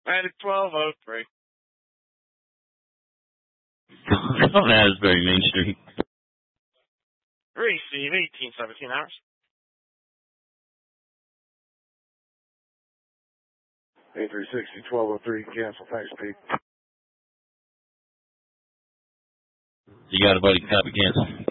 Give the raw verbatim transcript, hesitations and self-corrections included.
Atlantic twelve oh three. Come Asbury, Main Street. Receive eighteen seventeen hours. A three sixty, twelve oh three, cancel, thanks, Pete. You got it, buddy. Copy, cancel.